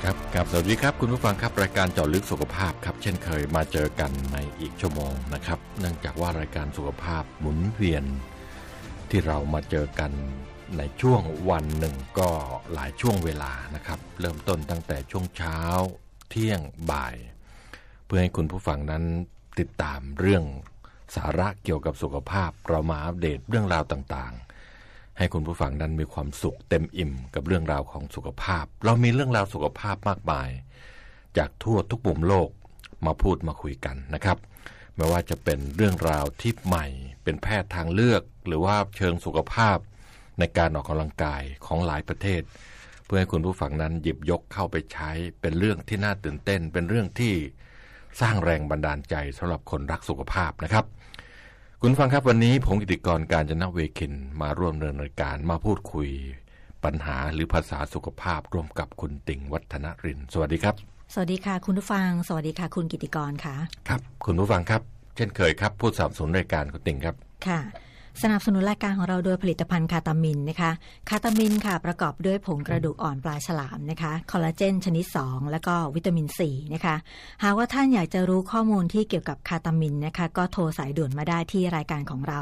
ครับสวัสดีครับคุณผู้ฟังครับรายการเจาะลึกสุขภาพครับเช่นเคยมาเจอกันในอีกชั่วโมงนะครับเนื่องจากว่ารายการสุขภาพหมุนเวียนที่เรามาเจอกันในช่วงวันหนึ่งก็หลายช่วงเวลานะครับเริ่มต้นตั้งแต่ช่วงเช้าเที่ยงบ่ายเพื่อให้คุณผู้ฟังนั้นติดตามเรื่องสาระเกี่ยวกับสุขภาพเรามาอัปเดตเรื่องราวต่างๆให้คุณผู้ฟังนั้นมีความสุขเต็มอิ่มกับเรื่องราวของสุขภาพเรามีเรื่องราวสุขภาพมากมายจากทั่วทุกมุมโลกมาพูดมาคุยกันนะครับไม่ว่าจะเป็นเรื่องราวที่ใหม่เป็นแพทย์ทางเลือกหรือว่าเชิงสุขภาพในการออกกำลังกายของหลายประเทศเพื่อให้คุณผู้ฟังนั้นหยิบยกเข้าไปใช้เป็นเรื่องที่น่าตื่นเต้นเป็นเรื่องที่สร้างแรงบันดาลใจสำหรับคนรักสุขภาพนะครับคุณฟังครับวันนี้ผมกิติกร กาญจนเวคินมาร่วมดำเนินรายการมาพูดคุยปัญหาหรือภาษาสุขภาพร่วมกับคุณติ่งวัฒนรินทร์สวัสดีครับสวัสดีค่ะคุณผู้ฟังสวัสดีค่ะคุณกิติกรค่ะครับคุณผู้ฟังครับเช่นเคยครับผู้สนับสนุนรายการคุณติ่งครับค่ะสนับสนุนรายการของเราโดยผลิตภัณฑ์คาตามินนะคะคาตามินค่ะประกอบด้วยผงกระดูกอ่อนปลาฉลามนะคะคอลลาเจนชนิด2แล้วก็วิตามินซีนะคะหากว่าท่านอยากจะรู้ข้อมูลที่เกี่ยวกับคาตามินนะคะก็โทรสายด่วนมาได้ที่รายการของเรา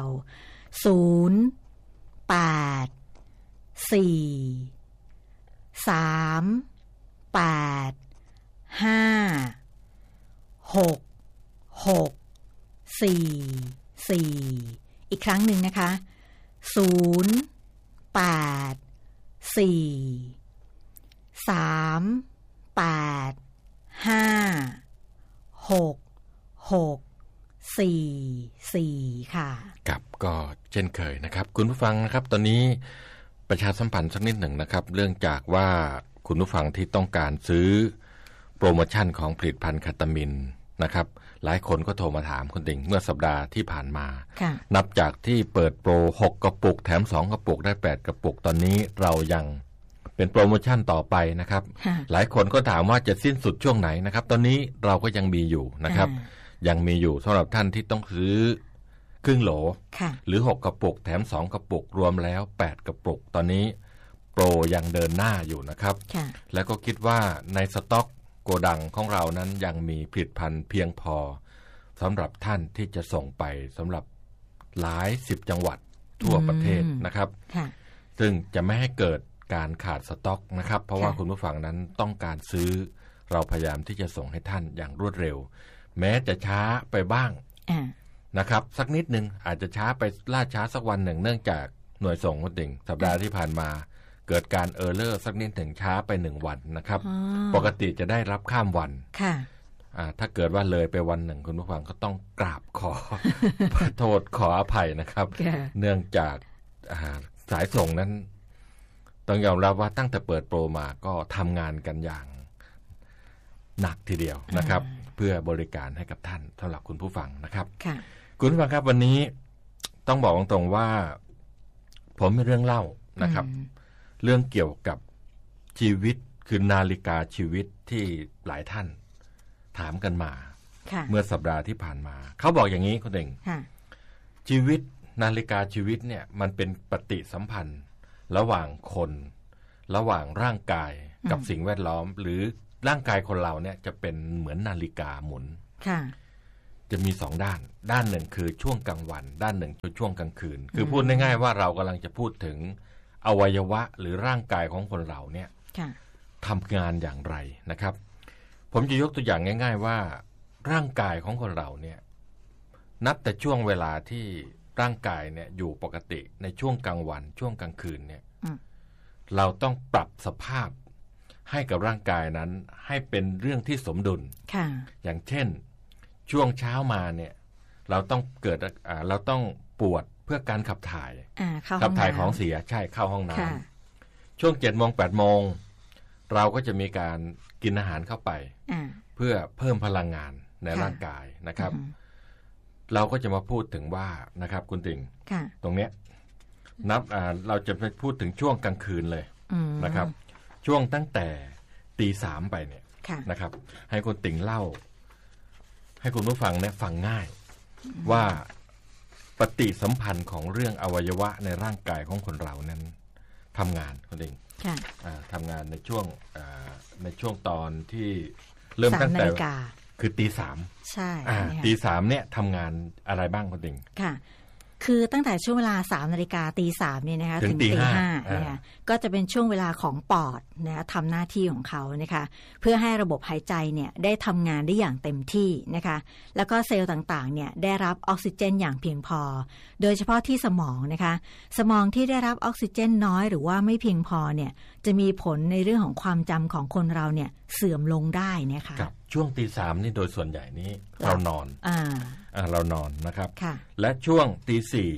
084385664อีกครั้งหนึ่งนะคะ084385664ค่ะครับก็เช่นเคยนะครับคุณผู้ฟังนะครับตอนนี้ประชาสัมพันธ์สักนิดหนึ่งนะครับเรื่องจากว่าคุณผู้ฟังที่ต้องการซื้อโปรโมชั่นของผลิตภัณฑ์คาตามินนะครับหลายคนก็โทรมาถามคุณติ่งเมื่อสัปดาห์ที่ผ่านมานับจากที่เปิดโปร6กระปุกแถม2กระปุกได้8กระปุกตอนนี้เรายังเป็นโปรโมชั่นต่อไปนะครับหลายคนก็ถามว่าจะสิ้นสุดช่วงไหนนะครับตอนนี้เราก็ยังมีอยู่นะครับยังมีอยู่สำหรับท่านที่ต้องซื้อครึ่งโหลหรือ6กระปุกแถม2กระปุกรวมแล้ว8กระปุกตอนนี้โปรยังเดินหน้าอยู่นะครับแล้วก็คิดว่าในสต็อกโกดังของเรานั้นยังมีผลิตภัณฑ์เพียงพอสำหรับท่านที่จะส่งไปสำหรับหลาย10จังหวัดทั่วประเทศนะครับซึ่งจะไม่ให้เกิดการขาดสต็อกนะครับเพราะว่าคุณผู้ฟังนั้นต้องการซื้อเราพยายามที่จะส่งให้ท่านอย่างรวดเร็วแม้จะช้าไปบ้างนะครับสักนิดนึงอาจจะช้าไปล่าช้าสักวันหนึ่งเนื่องจากหน่วยส่งคนติ่งสัปดาห์ที่ผ่านมาเกิดการเออร์เลอร์สักนิดถึงช้าไป1วันนะครับปกติจะได้รับข้ามวันถ้าเกิดว่าเลยไปวันหนึ่งคุณผู้ฟังก็ต้องกราบขอ โทษขออภัยนะครับเนื่องจากสายส่งนั้นต้องยอมรับว่าตั้งแต่เปิดโปรมาก็ทำงานกันอย่างหนักทีเดียวนะครับเพื่อบริการให้กับท่านสำหรับคุณผู้ฟังนะครับคุณผู้ฟังครับวันนี้ต้องบอกตรงๆว่าผมมีเรื่องเล่านะครับเรื่องเกี่ยวกับชีวิตคือนาฬิกาชีวิตที่หลายท่านถามกันมาเมื่อสัปดาห์ที่ผ่านมาเขาบอกอย่างนี้คุณเองชีวิตนาฬิกาชีวิตเนี่ยมันเป็นปฏิสัมพันธ์ระหว่างคนระหว่างร่างกายกับสิ่งแวดล้อมหรือร่างกายคนเราเนี่ยจะเป็นเหมือนนาฬิกาหมุนจะมี2ด้านด้านหนึ่งคือช่วงกลางวันด้านหนึ่งคือช่วงกลางคืนคือพูดง่ายๆว่าเรากำลังจะพูดถึงอวัยวะหรือร่างกายของคนเราเนี่ยทำงานอย่างไรนะครับผมจะยกตัวอย่างง่ายๆว่าร่างกายของคนเราเนี่ยนับแต่ช่วงเวลาที่ร่างกายเนี่ยอยู่ปกติในช่วงกลางวันช่วงกลางคืนเนี่ยเราต้องปรับสภาพให้กับร่างกายนั้นให้เป็นเรื่องที่สมดุลอย่างเช่นช่วงเช้ามาเนี่ยเราต้องเราต้องปวดเพื่อการขับถ่ายของเสียใช่เข้าห้องน้ำช่วง 7:00 น 8:00 นเราก็จะมีการกินอาหารเข้าไปเพื่อเพิ่มพลังงานในร่างกายนะครับเราก็จะมาพูดถึงว่านะครับคุณติ่งตรงเนี้ยเราจะไปพูดถึงช่วงกลางคืนเลยนะครับช่วงตั้งแต่ 3:00 ไปเนี่ยนะครับให้คุณติ่งเล่าให้คุณผู้ฟังเนี่ยฟังง่ายว่าปฏิสัมพันธ์ของเรื่องอวัยวะในร่างกายของคนเรานั้นทำงานคุณติ่งทำงานในช่วงตอนที่เริ่มตั้งแต่คือตี 3 ใช่ตี 3เนี่ยทำงานอะไรบ้างคุณติ่งค่ะคือตั้งแต่ช่วงเวลา 3 นาฬิกาตี 3เนี่ยนะคะถึงตี 5นะคะก็จะเป็นช่วงเวลาของปอดนะคะทำหน้าที่ของเขานะคะเพื่อให้ระบบหายใจเนี่ยได้ทำงานได้อย่างเต็มที่นะคะแล้วก็เซลล์ต่างๆเนี่ยได้รับออกซิเจนอย่างเพียงพอโดยเฉพาะที่สมองนะคะสมองที่ได้รับออกซิเจนน้อยหรือว่าไม่เพียงพอเนี่ยจะมีผลในเรื่องของความจำของคนเราเนี่ยเสื่อมลงได้นะคะช่วงตี 3นี่โดยส่วนใหญ่นี้เรานอนเรานอนนะครับและช่วงตี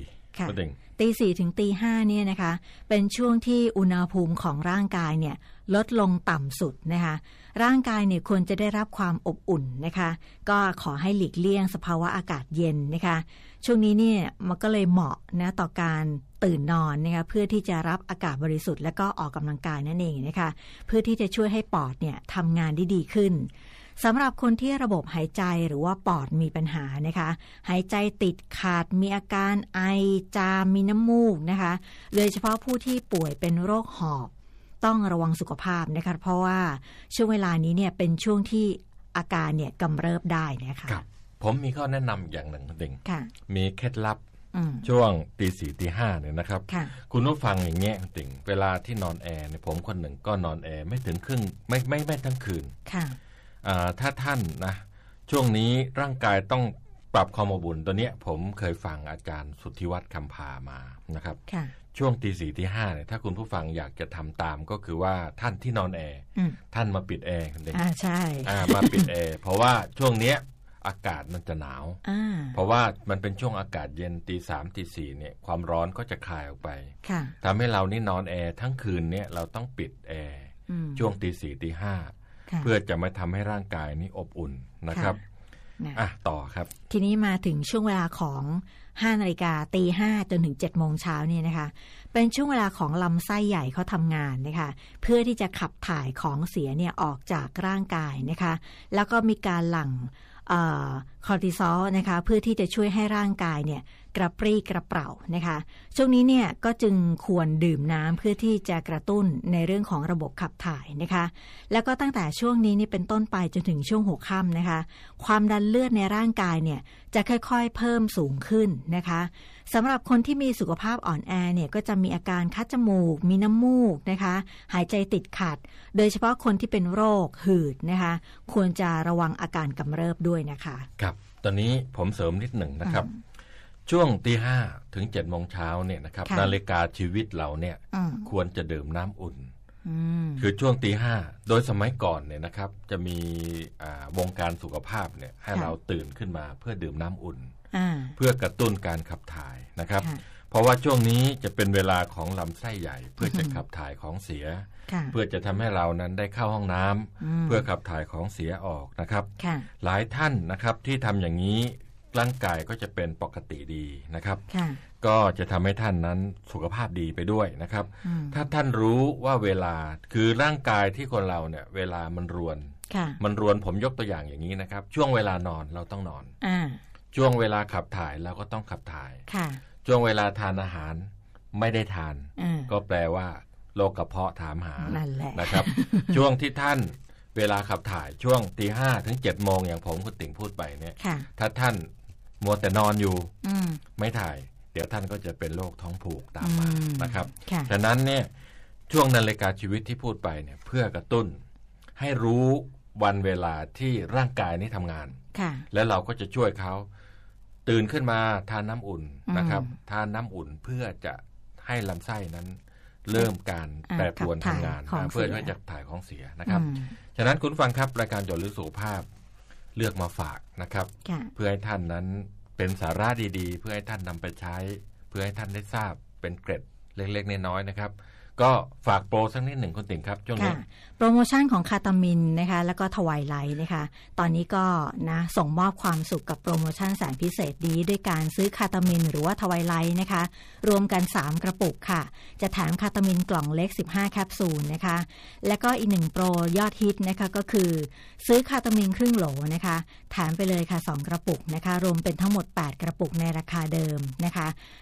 4ก็ถึงตี 4ถึงตี 5เนี่ยนะคะเป็นช่วงที่อุณหภูมิของร่างกายเนี่ยลดลงต่ำสุดนะคะร่างกายเนี่ยควรจะได้รับความอบอุ่นนะคะก็ขอให้หลีกเลี่ยงสภาวะอากาศเย็นนะคะช่วงนี้เนี่ยมันก็เลยเหมาะนะต่อการตื่นนอนนะคะเพื่อที่จะรับอากาศบริสุทธิ์และก็ออกกำลังกายนั่นเองนะคะเพื่อที่จะช่วยให้ปอดเนี่ยทำงานได้ดีขึ้นสำหรับคนที่ระบบหายใจหรือว่าปอดมีปัญหานะคะหายใจติดขัดมีอาการไอจามมีน้ำมูกนะคะโดยเฉพาะผู้ที่ป่วยเป็นโรคหอบต้องระวังสุขภาพนะคะเพราะว่าช่วงเวลานี้เนี่ยเป็นช่วงที่อาการเนี่ยกำเริบได้นะคะครับผมมีข้อแนะนำอย่างหนึ่งคุณติ่งมีเคล็ดลับช่วงตี 4 ตี 5เนี่ยนะครับคุณผู้ฟังอย่างเงี้ยคุณติ่งเวลาที่นอนแอร์เนี่ยผมคนหนึ่งก็นอนแอร์ไม่ถึงครึ่งไม่ทั้งคืนถ้าท่านนะช่วงนี้ร่างกายต้องปรับความอบอุ่นตัวเนี้ยผมเคยฟังอาจารย์สุทธิวัฒน์คำพามานะครับช่วงตี 4 ตี 5เนี่ยถ้าคุณผู้ฟังอยากจะทำตามก็คือว่าท่านที่นอนแอร์ท่านมาปิดแอร์ใช่มาปิดแอร์เพราะว่าช่วงเนี้ยอากาศมันจะหนาวเพราะว่ามันเป็นช่วงอากาศเย็นตี 3 ตี 4เนี่ยความร้อนก็จะคลายออกไปทำให้เรานี่นอนแอร์ทั้งคืนเนี่ยเราต้องปิดแอร์ช่วงตี 4 ตี 5เพื่อจะไม่ทำให้ร่างกายนี้อบอุ่นนะครับต่อครับทีนี้มาถึงช่วงเวลาของ5 นาฬิกาตี 5จนถึง7 โมงเช้าเนี่ยนะคะเป็นช่วงเวลาของลำไส้ใหญ่เขาทำงานนะคะเพื่อที่จะขับถ่ายของเสียเนี่ยออกจากร่างกายนะคะแล้วก็มีการหลั่งคอร์ติซอลนะคะเพื่อที่จะช่วยให้ร่างกายเนี่ยกระปรี้กระเปร่านะคะช่วงนี้เนี่ยก็จึงควรดื่มน้ำเพื่อที่จะกระตุ้นในเรื่องของระบบขับถ่ายนะคะแล้วก็ตั้งแต่ช่วงนี้นี่เป็นต้นไปจนถึงช่วงหัวค่ำนะคะความดันเลือดในร่างกายเนี่ยจะค่อยๆเพิ่มสูงขึ้นนะคะสำหรับคนที่มีสุขภาพอ่อนแอเนี่ยก็จะมีอาการคัดจมูกมีน้ำมูกนะคะหายใจติดขัดโดยเฉพาะคนที่เป็นโรคหืดนะคะควรจะระวังอาการกำเริบด้วยนะคะครับตอนนี้ผมเสริมนิดหนึ่งนะครับช่วงตี 5ถึง7 โมงเช้าเนี่ยนะครับนาฬิกาชีวิตเราเนี่ยควรจะดื่มน้ำอุ่นคือช่วงตี 5โดยสมัยก่อนเนี่ยนะครับจะมีวงการสุขภาพเนี่ยให้เราตื่นขึ้นมาเพื่อดื่มน้ำอุ่นเพื่อกระตุ้นการขับถ่ายนะครับเพราะว่าช่วงนี้จะเป็นเวลาของลำไส้ใหญ่เพื่อจะขับถ่ายของเสียเพื่อจะทำให้เรานั้นได้เข้าห้องน้ำเพื่อขับถ่ายของเสียออกนะครับหลายท่านนะครับที่ทำอย่างนี้ร่างกายก็จะเป็นปกติดีนะครับก็จะทำให้ท่านนั้นสุขภาพดีไปด้วยนะครับถ้าท่านรู้ว่าเวลาคือร่างกายที่คนเราเนี่ยเวลามันรวนผมยกตัวอย่างอย่างนี้นะครับช่วงเวลานอนเราต้องนอนช่วงเวลาขับถ่ายเราก็ต้องขับถ่ายช่วงเวลาทานอาหารไม่ได้ทานก็แปลว่าโรคกระเพาะถามหานะครับ ช่วงที่ท่านเวลาขับถ่ายช่วงตี 5ถึง7 โมงอย่างผมคุณติ่งพูดไปเนี่ยถ้าท่านมัวแต่นอนอยู่ไม่ถ่ายเดี๋ยวท่านก็จะเป็นโรคท้องผูกตามมานะครับฉะนั้นเนี่ยช่วงนาฬิกาชีวิตที่พูดไปเนี่ยเพื่อกระตุ้นให้รู้วันเวลาที่ร่างกายนี้ทำงานแล้วเราก็จะช่วยเขาตื่นขึ้นมาทานน้ำอุ่นนะครับทานน้ำอุ่นเพื่อจะให้ลำไส้นั้นเริ่มการแปรปรวนทำงานเพื่อที่จะถ่ายของเสียนะครับฉะนั้นคุณฟังครับรายการเจาะลึกสุขภาพเลือกมาฝากนะครับเพื่อให้ท่านนั้นเป็นสาระดีๆเพื่อให้ท่านนำไปใช้เพื่อให้ท่านได้ทราบเป็นเกร็ดเล็กๆน้อยๆนะครับก็ฝากโปรสักนิดหนึ่งคุณติ๋งครับช่วงนี้โปรโมชั่นของคาตามินนะคะแล้วก็ทวายไลท์นะคะตอนนี้ก็นะส่งมอบความสุขกับโปรโมชั่นแสนพิเศษดีด้วยการซื้อคาตามินหรือว่าทวายไลท์นะคะรวมกัน3 กระปุกค่ะจะแถมคาตามินกล่องเล็ก15 แคปซูลนะคะแล้วก็อีก1โปรยอดฮิตนะคะก็คือซื้อคาตามินครึ่งโหลนะคะแถมไปเลยค่ะ2 กระปุกนะคะรวมเป็นทั้งหมด8 กระปุกในราคาเดิมนะคะ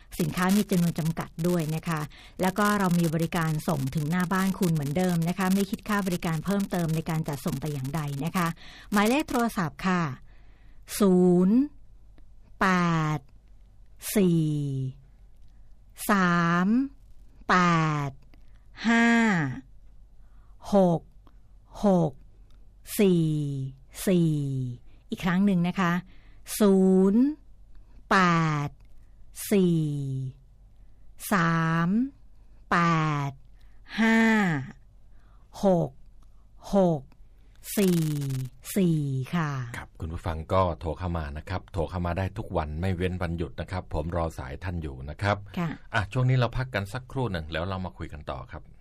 สินค้ามีจำนวนจำกัดด้วยนะคะแล้วก็เรามีบริการส่งถึงหน้าบ้านคุณเหมือนเดิมนะคะไม่คิดค่าบริการเพิ่มเติมในการจัดส่งแต่อย่างใดนะคะหมายเลขโทรศัพท์ค่ะ084385664อีกครั้งหนึ่งนะคะ084385664ค่ะครับคุณผู้ฟังก็โทรเข้ามานะครับโทรเข้ามาได้ทุกวันไม่เว้นวันหยุดนะครับผมรอสายท่านอยู่นะครับช่วงนี้เราพักกันสักครู่หนึ่งแล้วเรามาคุยกันต่อครับ